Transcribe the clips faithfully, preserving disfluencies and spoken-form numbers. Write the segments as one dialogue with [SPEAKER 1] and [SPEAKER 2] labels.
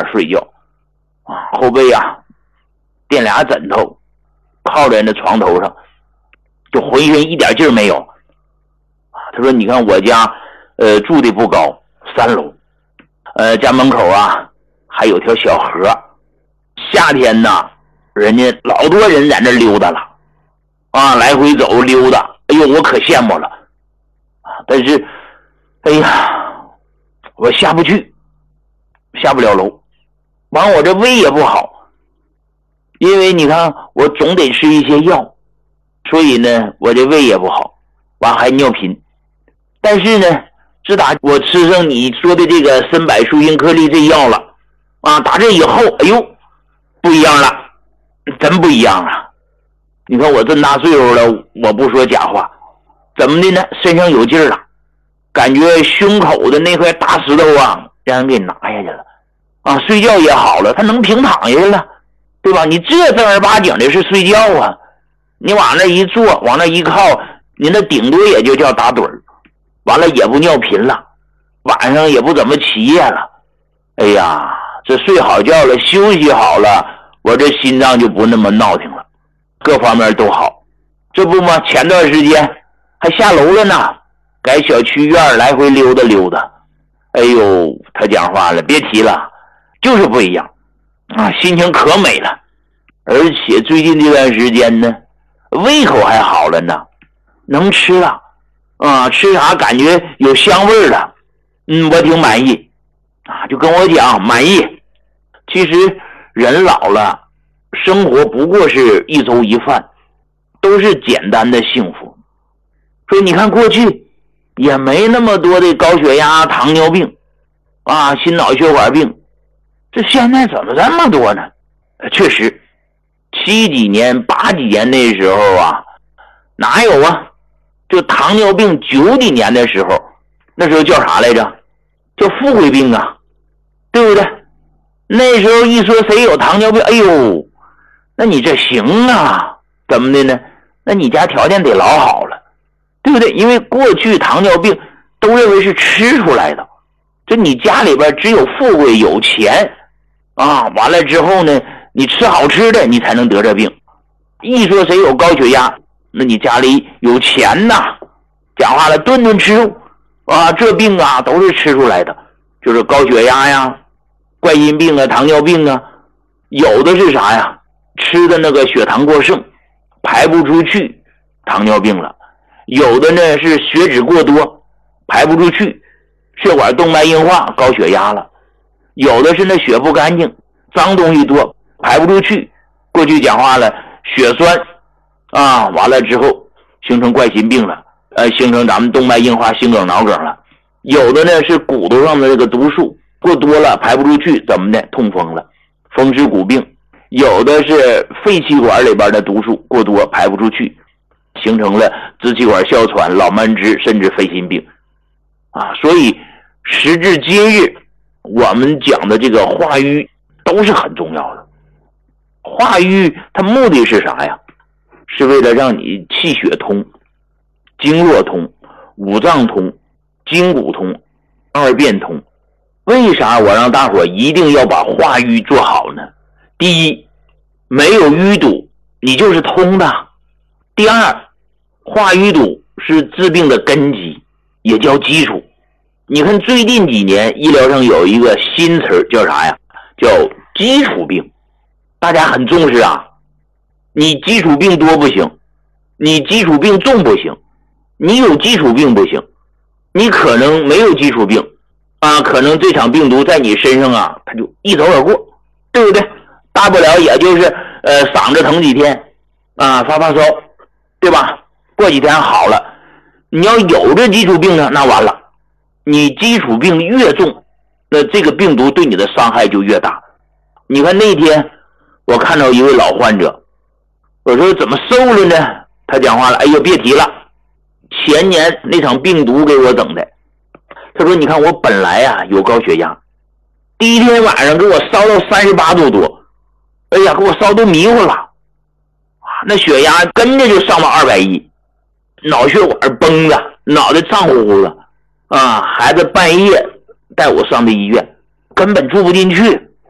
[SPEAKER 1] 睡觉啊，后背啊垫俩枕头，靠在那床头上，就浑身一点劲儿没有啊。他说你看我家呃住的不高，三楼，呃家门口啊还有条小河，夏天呢人家老多人在那溜达了啊，来回走溜达，哎呦我可羡慕了啊。但是哎呀我下不去，下不了楼，完我这胃也不好，因为你看我总得吃一些药，所以呢我这胃也不好，完还尿频。但是呢自打我吃上你说的这个参柏舒因颗粒这药了啊，打这以后哎呦不一样了，真不一样啊。你看我这么大岁数了，我不说假话，怎么的呢，身上有劲儿了，感觉胸口的那块大石头啊让人给拿下去了啊，睡觉也好了，他能平躺下去了，对吧？你这正儿八经的是睡觉啊，你往那一坐，往那一靠，你那顶多也就叫打盹儿，完了也不尿频了，晚上也不怎么起夜了。哎呀，这睡好觉了，休息好了，我这心脏就不那么闹挺了，各方面都好。这不吗？前段时间还下楼了呢，改小区院来回溜达溜达。哎呦，他讲话了，别提了，就是不一样啊，心情可美了。而且最近这段时间呢，胃口还好了呢，能吃了啊，吃啥感觉有香味了。嗯，我挺满意啊，就跟我讲满意。其实人老了，生活不过是一粥一饭，都是简单的幸福。所以你看过去也没那么多的高血压、糖尿病啊、心脑血管病，这现在怎么这么多呢？确实七几年八几年那时候啊哪有啊，就糖尿病九几年的时候，那时候叫啥来着，叫富贵病啊，对不对？那时候一说谁有糖尿病，哎呦那你这行啊，怎么的呢，那你家条件得老好了，对不对？因为过去糖尿病都认为是吃出来的，这你家里边只有富贵有钱啊，完了之后呢你吃好吃的你才能得这病。一说谁有高血压，那你家里有钱呐，讲话了顿顿吃肉啊，这病啊都是吃出来的，就是高血压呀、冠心病啊、糖尿病啊，有的是啥呀，吃的那个血糖过剩排不出去，糖尿病了。有的呢是血脂过多排不出去，血管动脉硬化，高血压了。有的是那血不干净，脏东西多排不出去，过去讲话了血栓啊，完了之后形成冠心病了，呃，形成咱们动脉硬化、心梗、脑梗了。有的呢是骨头上的这个毒素过多了排不出去，怎么的，痛风了，风湿骨病。有的是肺气管里边的毒素过多排不出去，形成了支气管哮喘、老慢支，甚至肺心病啊。所以时至今日我们讲的这个化瘀都是很重要的。化瘀它目的是啥呀？是为了让你气血通、经络通、五脏通、筋骨通、二便通。为啥我让大伙一定要把化瘀做好呢？第一，没有淤堵你就是通的。第二，化瘀堵是治病的根基，也叫基础。你看最近几年医疗上有一个新词叫啥呀？叫基础病。大家很重视啊，你基础病多不行，你基础病重不行，你有基础病不行，你可能没有基础病啊，可能这场病毒在你身上啊它就一走而过，对不对？大不了也就是呃嗓子疼几天啊，发发烧，对吧？过几天好了。你要有这基础病呢，那完了，你基础病越重，那这个病毒对你的伤害就越大。你看那天我看到一位老患者，我说怎么瘦了呢？他讲话了，哎呦别提了，前年那场病毒给我整的。他说你看我本来啊有高血压，第一天晚上给我烧到三十八度多，哎呀给我烧都迷糊了，那血压跟着就上到二百一，脑血管崩了，脑袋胀乎乎的啊！孩子半夜带我上的医院，根本住不进去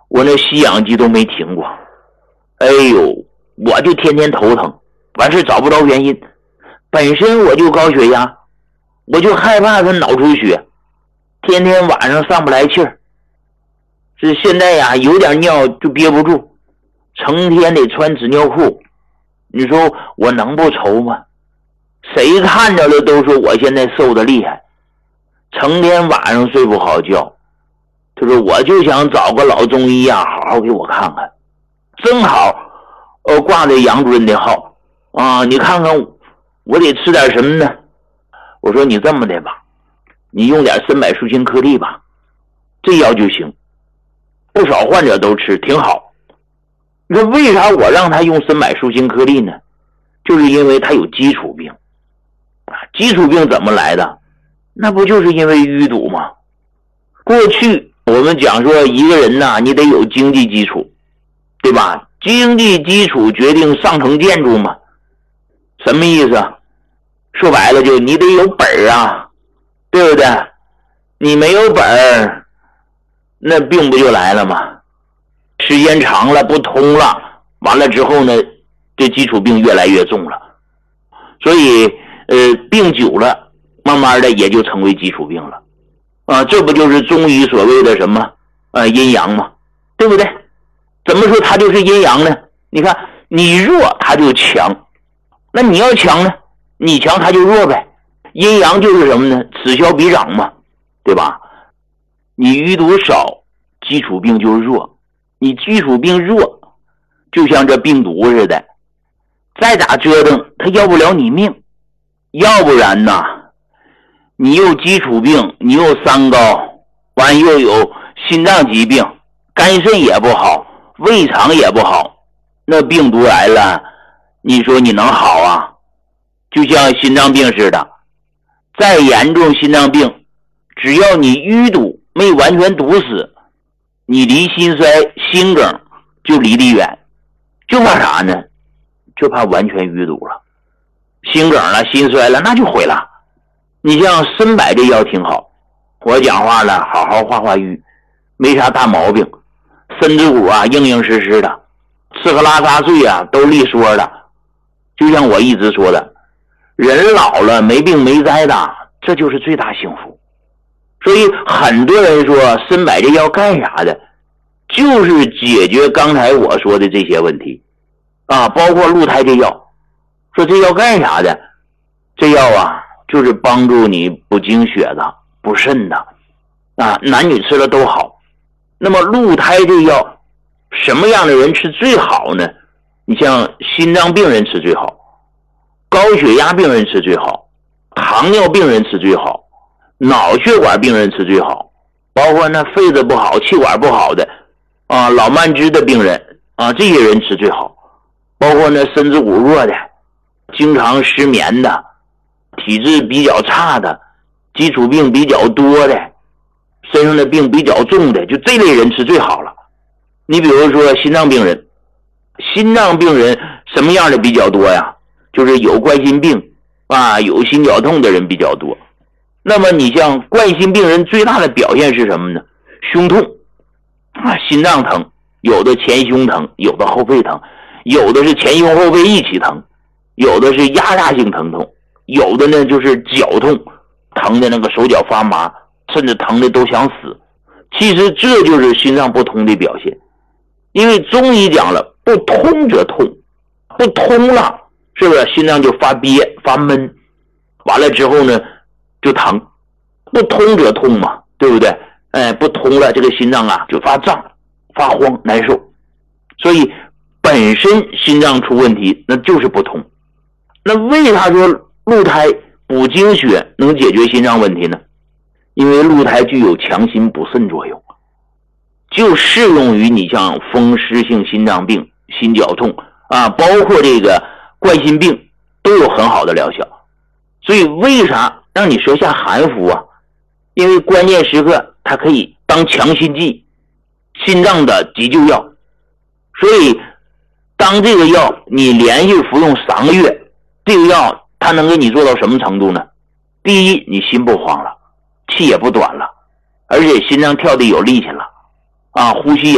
[SPEAKER 1] 我那吸氧机都没停过。哎呦，我就天天头疼，完事找不着原因。本身我就高血压，我就害怕他脑出血，天天晚上上不来气儿。是现在呀，有点尿就憋不住，成天得穿纸尿裤。你说我能不愁吗？谁看着了都说我现在瘦得厉害，成天晚上睡不好觉。他说我就想找个老中医啊，好好给我看看。正好呃挂着杨主任的号啊，你看看我得吃点什么呢？我说你这么的吧，你用点参柏舒心颗粒吧，这药就行。不少患者都吃，挺好。你说为啥我让他用参柏舒心颗粒呢？就是因为他有基础病。基础病怎么来的？那不就是因为淤堵吗？过去我们讲说一个人呐，你得有经济基础，对吧？经济基础决定上层建筑嘛。什么意思？说白了就你得有本儿啊，对不对？你没有本儿，那病不就来了吗？时间长了不通了，完了之后呢，这基础病越来越重了。所以呃，病久了，慢慢的也就成为基础病了。啊，这不就是中医所谓的什么呃阴阳吗？对不对？怎么说它就是阴阳呢？你看你弱它就强，那你要强呢，你强它就弱呗。阴阳就是什么呢？此消彼长嘛，对吧？你淤堵少，基础病就弱。你基础病弱，就像这病毒似的，再咋折腾它要不了你命。要不然呐，你又基础病，你又三高，完又有心脏疾病，肝肾也不好，胃肠也不好，那病毒来了，你说你能好啊？就像心脏病似的，再严重心脏病，只要你淤堵没完全堵死，你离心衰心梗就离得远。就怕啥呢？就怕完全淤堵了，心梗了心衰了那就毁了。你像参柏这药挺好，我讲话了好好化化瘀，没啥大毛病，身子骨啊硬硬实实的，吃喝拉撒睡啊都利索的。就像我一直说的，人老了没病没灾的，这就是最大幸福。所以很多人说参柏这药干啥的，就是解决刚才我说的这些问题啊，包括鹿胎这药。说这药干啥的？这药啊就是帮助你补精血的，补肾的啊，男女吃了都好。那么鹿胎这药什么样的人吃最好呢？你像心脏病人吃最好，高血压病人吃最好，糖尿病人吃最好，脑血管病人吃最好，包括那肺子不好气管不好的啊，老慢支的病人啊，这些人吃最好。包括那身子骨弱的，经常失眠的，体质比较差的，基础病比较多的，身上的病比较重的，就这类人吃最好了。你比如说心脏病人，心脏病人什么样的比较多呀？就是有冠心病啊，有心绞痛的人比较多。那么你像冠心病人最大的表现是什么呢？胸痛啊，心脏疼，有的前胸疼，有的后背疼，有的是前胸后背一起疼，有的是压榨性疼痛，有的呢就是脚痛，疼的那个手脚发麻，甚至疼的都想死。其实这就是心脏不通的表现。因为中医讲了，不通则痛，不通了是不是心脏就发憋发闷，完了之后呢就疼，不通则痛嘛，对不对？哎，不通了这个心脏啊就发胀发慌难受。所以本身心脏出问题那就是不通。那为啥说鹿胎补精血能解决心脏问题呢？因为鹿胎具有强心补肾作用，就适用于你像风湿性心脏病、心绞痛啊，包括这个冠心病都有很好的疗效。所以为啥让你舌下含服啊？因为关键时刻它可以当强心剂，心脏的急救药。所以当这个药你连续服用三个月，这个药它能给你做到什么程度呢？第一，你心不慌了，气也不短了，而且心脏跳得有力气了啊，呼吸也